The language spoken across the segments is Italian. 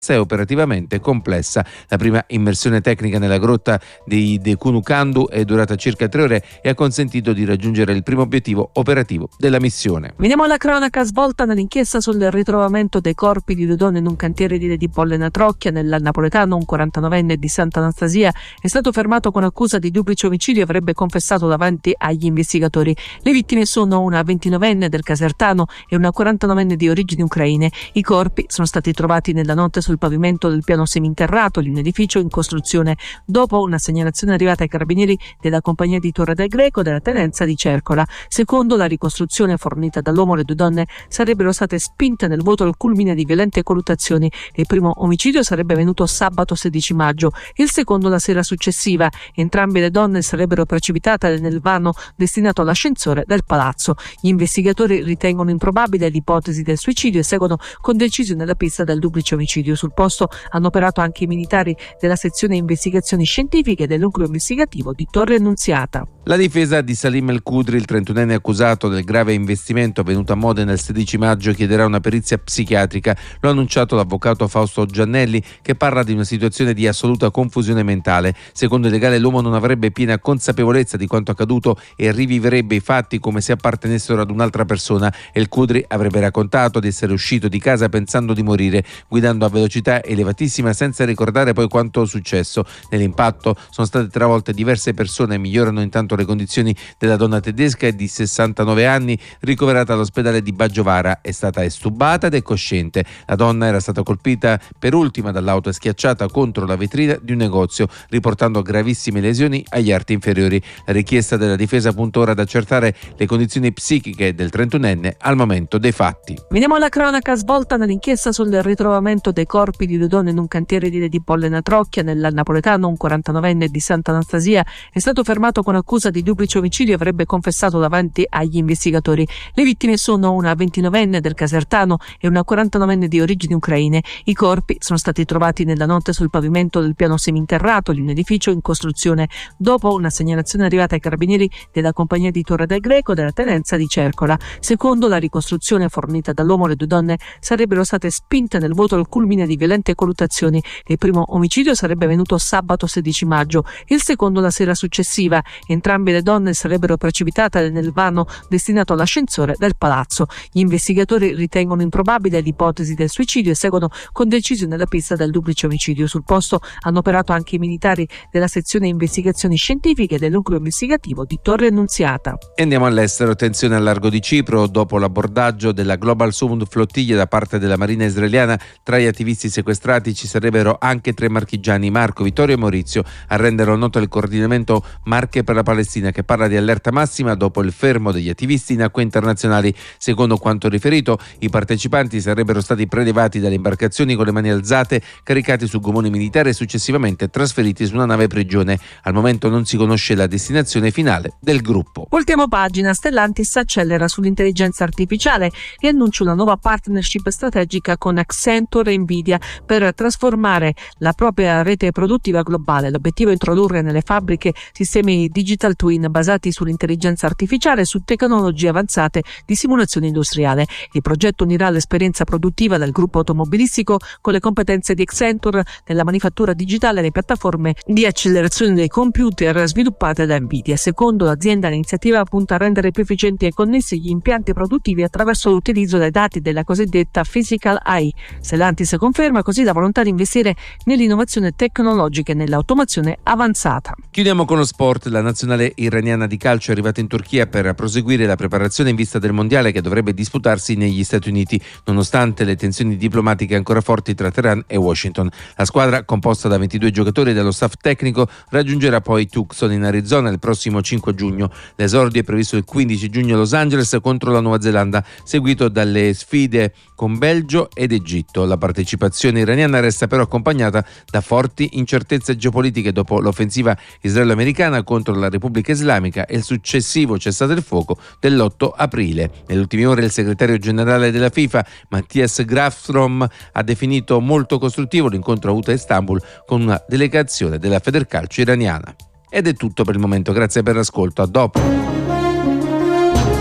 è operativamente complessa. La prima immersione tecnica nella grotta di Decunucandu è durata circa 3 ore e ha consentito di raggiungere il primo obiettivo operativo della missione. Veniamo alla cronaca svolta nell'inchiesta sul ritrovamento dei corpi di 2 donne in un cantiere di Pollena Trocchia. Nel napoletano un 49enne di Sant'Anastasia è stato fermato con accusa di duplice omicidio e avrebbe confessato davanti agli investigatori. Le vittime sono una 29enne del Casertano e una 49enne di origini ucraine. I corpi sono stati trovati nella notte sul pavimento del piano seminterrato di un edificio in costruzione, dopo una segnalazione arrivata ai carabinieri della compagnia di Torre del Greco della tenenza di Cercola. Secondo la ricostruzione fornita dall'uomo, le 2 donne sarebbero state spinte nel vuoto al culmine di violente colluttazioni. Il primo omicidio sarebbe avvenuto sabato 16 maggio, il secondo la sera successiva. Entrambe le donne sarebbero precipitate nel vano destinato all'ascensore del palazzo. Gli investigatori ritengono improbabile l'ipotesi del suicidio e seguono con decisione la pista del duplice omicidio. Sul posto hanno operato anche i militari della sezione investigazioni scientifiche del nucleo investigativo di Torre Annunziata. La difesa di Salim El Kudri, il 31enne accusato del grave investimento avvenuto a Modena il 16 maggio, chiederà una perizia psichiatrica. Lo ha annunciato l'avvocato Fausto Giannelli, che parla di una situazione di assoluta confusione mentale. Secondo il legale, l'uomo non avrebbe piena consapevolezza di quanto accaduto e rivivrebbe i fatti come se appartenessero ad un'altra persona. El Kudri avrebbe raccontato di essere uscito di casa pensando di morire, guidando a velocità elevatissima senza ricordare poi quanto successo. Nell'impatto sono state travolte diverse persone. Migliorano intanto le condizioni della donna tedesca di 69 anni, ricoverata all'ospedale di Baggiovara. È stata estubata ed è cosciente. La donna era stata colpita per ultima dall'auto e schiacciata contro la vetrina di un negozio, riportando gravissime lesioni agli arti inferiori. La richiesta della difesa punta ora ad accertare le condizioni psichiche del 31enne al momento dei fatti. Veniamo alla cronaca svolta nell'inchiesta sul ritrovamento dei corpi di 2 donne in un cantiere di Pollena Trocchia. Nel napoletano un 49enne di Sant'Anastasia è stato fermato con accusa di duplice omicidio e avrebbe confessato davanti agli investigatori. Le vittime sono una 29enne del Casertano e una 49enne di origini ucraine. I corpi sono stati trovati nella notte sul pavimento del piano seminterrato di un edificio in costruzione, dopo una segnalazione arrivata ai carabinieri della compagnia di Torre del Greco della tenenza di Cercola. Secondo la ricostruzione fornita dall'uomo, le 2 donne sarebbero state spinte nel vuoto al culmine di violente colluttazioni. Il primo omicidio sarebbe avvenuto sabato 16 maggio, il secondo la sera successiva. Entrambe le donne sarebbero precipitate nel vano destinato all'ascensore del palazzo. Gli investigatori ritengono improbabile l'ipotesi del suicidio e seguono con decisione la pista del duplice omicidio. Sul posto hanno operato anche i militari della sezione investigazioni scientifiche del nucleo investigativo di Torre Annunziata. E andiamo all'estero. Tensione al largo di Cipro dopo l'abbordaggio della Global Summit flottiglia da parte della marina israeliana. Tra gli attivisti sequestrati ci sarebbero anche 3 marchigiani, Marco, Vittorio e Maurizio. A renderlo noto il coordinamento Marche per la Palestina, che parla di allerta massima dopo il fermo degli attivisti in acque internazionali. Secondo quanto riferito, i partecipanti sarebbero stati prelevati dalle imbarcazioni con le mani alzate, caricati su gommoni militari e successivamente trasferiti su una nave prigione. Al momento non si conosce la destinazione finale del gruppo. Ultima pagina. Stellantis accelera sull'intelligenza artificiale e annuncia una nuova partnership strategica con Accenture e Nvidia per trasformare la propria rete produttiva globale. L'obiettivo è introdurre nelle fabbriche sistemi digital twin basati sull'intelligenza artificiale e su tecnologie avanzate di simulazione industriale. Il progetto unirà l'esperienza produttiva del gruppo automobilistico con le competenze di Accenture nella manifattura digitale e le piattaforme di accelerazione dei computer sviluppate da Nvidia. Secondo l'azienda, l'iniziativa punta a rendere più efficienti e connessi gli impianti produttivi attraverso l'utilizzo dei dati della cosiddetta Physical AI. Stellantis conferma così la volontà di investire nell'innovazione tecnologica e nell'automazione avanzata. Chiudiamo con lo sport. La nazionale iraniana di calcio è arrivata in Turchia per proseguire la preparazione in vista del mondiale che dovrebbe disputarsi negli Stati Uniti, nonostante le tensioni diplomatiche ancora forti tra Teheran e Washington. La squadra, composta da 22 giocatori dello staff tecnico, raggiungerà poi Tucson in Arizona il prossimo 5 giugno. L'esordio è previsto il 15 giugno a Los Angeles contro la Nuova Zelanda, seguito dalle sfide con Belgio ed Egitto. La partecipazione iraniana resta però accompagnata da forti incertezze geopolitiche dopo l'offensiva israelo-americana contro la Repubblica Islamica e il successivo cessate il fuoco dell'8 aprile. Nelle ultime ore il segretario generale della FIFA, Matthias Grafstrom, ha definito molto costruttivo l'incontro avuto a Istanbul con una delegazione della Federcalcio iraniana. Ed è tutto per il momento, grazie per l'ascolto, a dopo.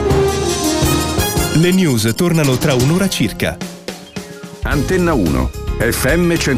Le news tornano tra un'ora circa. Antenna 1. FM